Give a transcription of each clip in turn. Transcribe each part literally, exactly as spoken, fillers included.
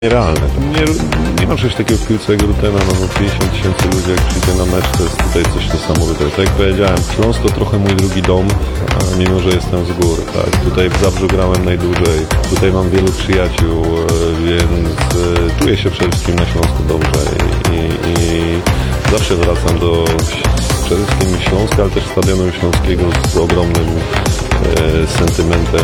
Nierealne. Nie, nie ma czegoś takiego w piłce jak rutyna, no bo pięćdziesiąt tysięcy ludzi jak przyjdzie na mecz, to jest tutaj coś niesamowitego. Tak jak powiedziałem, Śląsk to trochę mój drugi dom, a mimo że jestem z gór, tak. Tutaj w Zabrzu grałem najdłużej, tutaj mam wielu przyjaciół, więc czuję się przede wszystkim na Śląsku dobrze i, i, i zawsze wracam do przede wszystkim Śląska, ale też Stadionu Śląskiego z ogromnym e, sentymentem.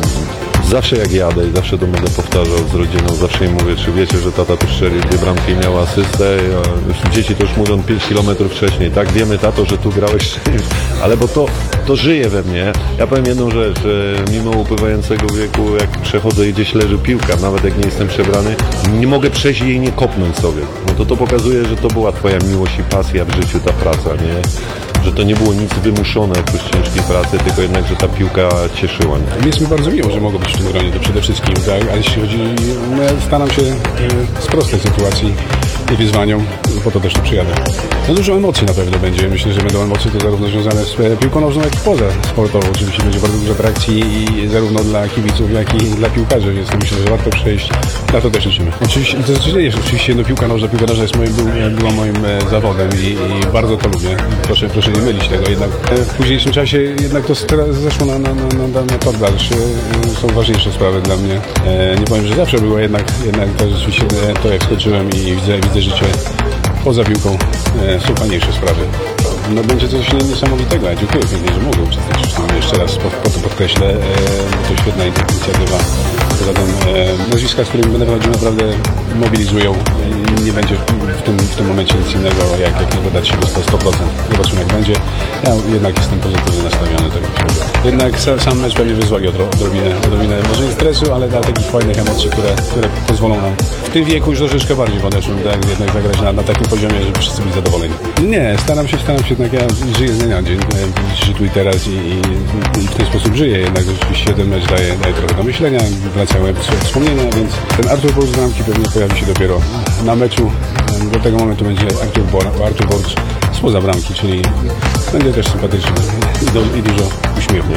Zawsze jak jadę i zawsze to będę powtarzał z rodziną, zawsze im mówię, czy wiecie, że tata tu strzelił dwie bramki i miał asystę, a dzieci to już mówią pięć kilometrów wcześniej, tak, wiemy tato, że tu grałeś, ale bo to, to żyje we mnie. Ja powiem jedną rzecz, że mimo upływającego wieku, jak przechodzę i gdzieś leży piłka, nawet jak nie jestem przebrany, nie mogę przejść jej nie kopnąć sobie. No to to pokazuje, że to była twoja miłość i pasja w życiu, ta praca, nie? Że to nie było nic wymuszone oprócz ciężkiej pracy, tylko jednak, że ta piłka cieszyła. Nie? Jest mi bardzo miło, że mogę być w tym gronie, to przede wszystkim, tak? Ale jeśli chodzi, no ja staram się e, sprostać sytuacji i wyzwaniom, po to też tu przyjadę. No dużo emocji na pewno będzie, myślę, że będą emocje to zarówno związane z piłką nożną, jak i poza sportową. Oczywiście będzie bardzo dużo atrakcji i zarówno dla kibiców, jak i dla piłkarzy, więc myślę, że warto przejść, na to też liczymy. Oczywiście, to znaczy, jest, oczywiście no, piłka nożna, piłka nożna jest moim, był, była moim e, zawodem i, i bardzo to lubię. Proszę, proszę nie mylić tego, jednak w późniejszym czasie jednak to teraz zeszło na, na, na, na, na tor dalszy. Są ważniejsze sprawy dla mnie. E, nie powiem, że zawsze było jednak, jednak to rzeczywiście to, jak skończyłem i widzę, widzę życie poza piłką, e, są fajniejsze sprawy. No będzie coś niesamowitego. Ja dziękuję pięknie, że mogę uczestniczyć w tym. Jeszcze raz po, po to podkreślę, e, to świetna inicjatywa. Poza tym e, nazwiska, z którymi będę chodził, naprawdę mobilizują. Nie będzie w tym, w tym momencie nic innego, jak, jak nie dodać się do sto procent. Zobaczymy, jak będzie. Ja jednak jestem pozytywnie nastawiony. Tak jednak sa, sam mecz pewnie wyzwoli odrobinę, odrobinę może nie stresu, ale da takich fajnych emocji, które, które pozwolą nam w tym wieku już troszeczkę bardziej podeszłym, tak, jednak zagrać na, na takim poziomie, żeby wszyscy byli zadowoleni. Nie, staram się, staram się jednak, ja żyję z dnia na dzień, żyję tu i teraz i, i, i w ten sposób żyję. Jednak rzeczywiście ten mecz daje, daje trochę do myślenia, wracają swoje wspomnienia, więc ten Artur Borg z bramki pewnie pojawi się dopiero na meczu. Do tego momentu będzie Artur Borg, Artur Borg spoza bramki, czyli będzie też sympatyczny i dużo uśmiechu.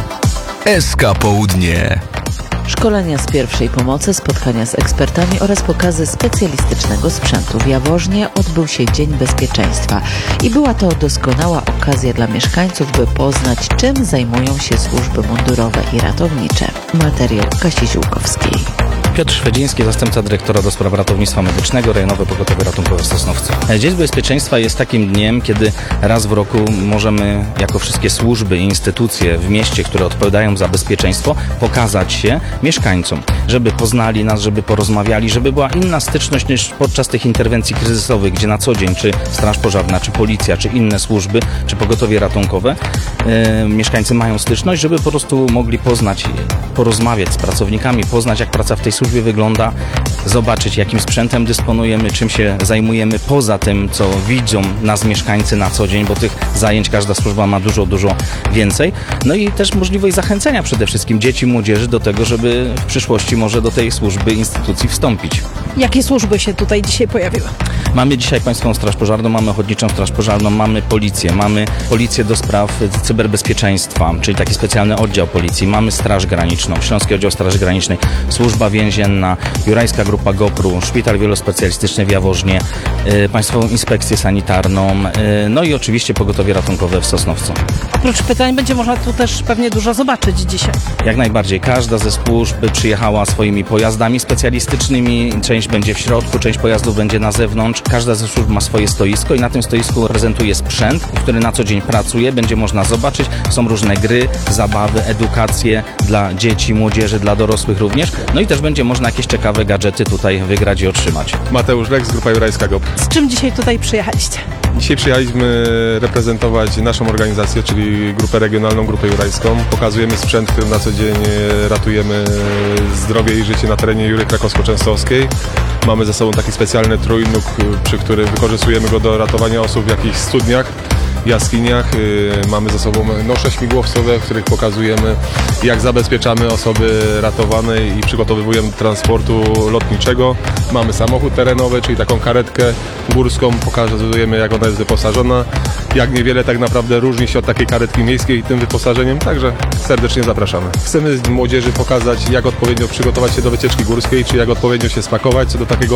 S K Południe. Szkolenia z pierwszej pomocy, spotkania z ekspertami oraz pokazy specjalistycznego sprzętu. W Jaworznie odbył się Dzień Bezpieczeństwa i była to doskonała okazja dla mieszkańców, by poznać, czym zajmują się służby mundurowe i ratownicze. Materiał Kasi Ziółkowskiej. Piotr Szwedziński, zastępca dyrektora do spraw ratownictwa medycznego, Rejonowe Pogotowie Ratunkowe w Sosnowcu. Dzień Bezpieczeństwa jest takim dniem, kiedy raz w roku możemy, jako wszystkie służby i instytucje w mieście, które odpowiadają za bezpieczeństwo, pokazać się mieszkańcom, żeby poznali nas, żeby porozmawiali, żeby była inna styczność niż podczas tych interwencji kryzysowych, gdzie na co dzień czy Straż Pożarna, czy Policja, czy inne służby, czy Pogotowie Ratunkowe yy, mieszkańcy mają styczność, żeby po prostu mogli poznać, porozmawiać z pracownikami, poznać, jak praca w tej służbie wygląda, zobaczyć, jakim sprzętem dysponujemy, czym się zajmujemy poza tym, co widzą nas mieszkańcy na co dzień, bo tych zajęć każda służba ma dużo, dużo więcej. No i też możliwość zachęcenia przede wszystkim dzieci, młodzieży do tego, żeby w przyszłości może do tej służby, instytucji wstąpić. Jakie służby się tutaj dzisiaj pojawiły? Mamy dzisiaj Państwową Straż Pożarną, mamy Ochotniczą Straż Pożarną, mamy Policję, mamy Policję do spraw cyberbezpieczeństwa, czyli taki specjalny oddział Policji, mamy Straż Graniczną, Śląski Oddział Straży Granicznej, Służba Więzienna, Jurajska Grupa GoPru, Szpital Wielospecjalistyczny w Jaworznie, y, Państwową Inspekcję Sanitarną, y, no i oczywiście Pogotowie Ratunkowe w Sosnowcu. Oprócz pytań będzie można tu też pewnie dużo zobaczyć dzisiaj. Jak najbardziej. Każda ze służb przyjechała swoimi pojazdami specjalistycznymi, część będzie w środku, część pojazdów będzie na zewnątrz. Każda ze służb ma swoje stoisko i na tym stoisku prezentuje sprzęt, który na co dzień pracuje, będzie można zobaczyć. Są różne gry, zabawy, edukacje dla dzieci, młodzieży, dla dorosłych również. No i też będzie można jakieś ciekawe gadżety tutaj wygrać i otrzymać. Mateusz Lek z Grupa Jurajska GoPro. Z czym dzisiaj tutaj przyjechaliście? Dzisiaj przyjechaliśmy reprezentować naszą organizację, czyli Grupę Regionalną, Grupę Jurajską. Pokazujemy sprzęt, którym na co dzień ratujemy zdrowie i życie na terenie Jury Krakowsko-Częstochowskiej. Mamy ze sobą taki specjalny trójnóg, przy którym wykorzystujemy go do ratowania osób w jakichś studniach, jaskiniach. Mamy ze sobą nosze śmigłowcowe, w których pokazujemy, jak zabezpieczamy osoby ratowane i przygotowujemy do transportu lotniczego. Mamy samochód terenowy, czyli taką karetkę górską, pokazujemy, jak ona jest wyposażona, jak niewiele tak naprawdę różni się od takiej karetki miejskiej tym wyposażeniem, także serdecznie zapraszamy. Chcemy młodzieży pokazać, jak odpowiednio przygotować się do wycieczki górskiej, czy jak odpowiednio się spakować co do takiego